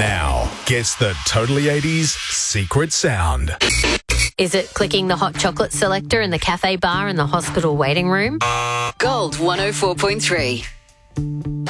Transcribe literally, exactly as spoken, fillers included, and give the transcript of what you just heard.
now, guess the Totally eighties secret sound. Is it clicking the hot chocolate selector in the cafe bar in the hospital waiting room? Gold one oh four point three.